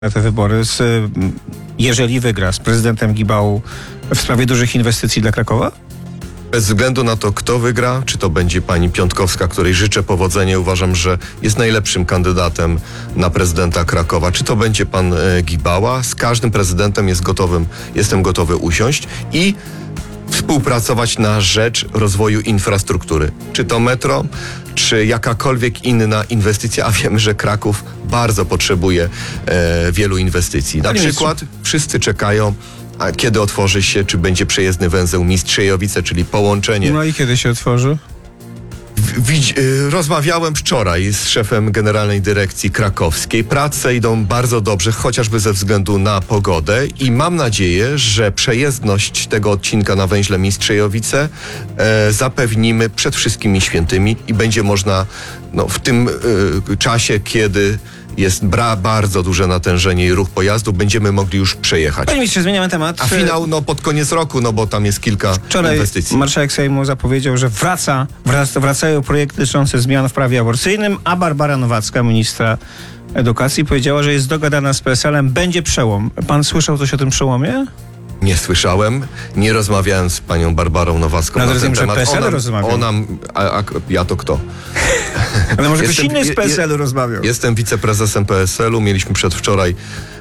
te wybory, jeżeli wygra, z prezydentem Gibałą w sprawie dużych inwestycji dla Krakowa? Bez względu na to, kto wygra, czy to będzie pani Piątkowska, której życzę powodzenia, uważam, że jest najlepszym kandydatem na prezydenta Krakowa, czy to będzie pan Gibała, z każdym prezydentem jestem gotowy usiąść i współpracować na rzecz rozwoju infrastruktury. Czy to metro, czy jakakolwiek inna inwestycja, a wiemy, że Kraków bardzo potrzebuje wielu inwestycji. Na przykład wszyscy czekają, a kiedy otworzy się, czy będzie przejezdny węzeł Mistrzejowice, czyli połączenie. No i kiedy się otworzy? Rozmawiałem wczoraj z szefem Generalnej Dyrekcji Krakowskiej. Prace idą bardzo dobrze, chociażby ze względu na pogodę i mam nadzieję, że przejezdność tego odcinka na węźle Mistrzejowice zapewnimy przed wszystkimi świętymi i będzie można w tym czasie, kiedy jest bardzo duże natężenie i ruch pojazdów, będziemy mogli już przejechać. Panie ministrze, zmieniamy temat. A finał pod koniec roku, bo tam jest kilka Wczoraj inwestycji. marszałek Sejmu zapowiedział, że wracają projekty dotyczące zmian w prawie aborcyjnym, a Barbara Nowacka, ministra edukacji, powiedziała, że jest dogadana z PSL-em, będzie przełom. Pan słyszał coś o tym przełomie? Nie słyszałem, nie rozmawiałem z panią Barbarą Nowacką na ten temat. PSL rozmawiał. Ja to kto? Ale może ktoś inny z PSL-u rozmawiał. Jestem wiceprezesem PSL-u, mieliśmy przedwczoraj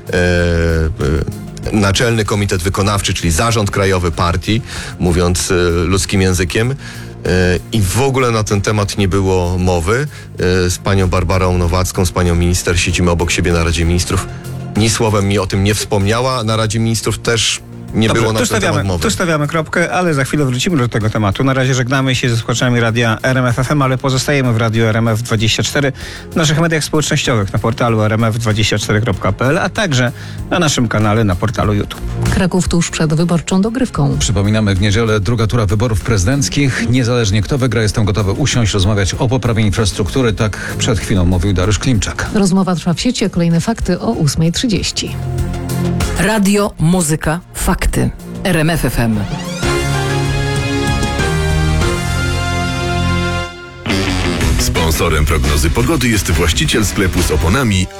Naczelny Komitet Wykonawczy, czyli Zarząd Krajowy Partii, mówiąc ludzkim językiem. I w ogóle na ten temat nie było mowy. Z panią Barbarą Nowacką, z panią minister siedzimy obok siebie na Radzie Ministrów. Ni słowem mi o tym nie wspomniała. Na Radzie Ministrów też nie było na ten temat mowy. Tu stawiamy kropkę, ale za chwilę wrócimy do tego tematu. Na razie żegnamy się ze słuchaczami radia RMF FM, ale pozostajemy w radiu RMF24, w naszych mediach społecznościowych, na portalu rmf24.pl, a także na naszym kanale na portalu YouTube. Kraków tuż przed wyborczą dogrywką. Przypominamy, w niedzielę druga tura wyborów prezydenckich. Niezależnie kto wygra, jestem gotowy usiąść, rozmawiać o poprawie infrastruktury. Tak przed chwilą mówił Dariusz Klimczak. Rozmowa trwa w sieci, a kolejne fakty o 8:30. Radio, muzyka, fakty. RMF FM. Sponsorem prognozy pogody jest właściciel sklepu z oponami